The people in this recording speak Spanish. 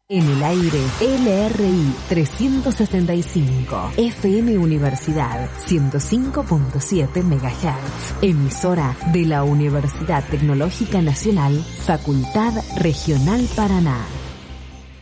En el aire, LRI 365, FM Universidad 105.7 MHz, emisora de la Universidad Tecnológica Nacional, Facultad Regional Paraná.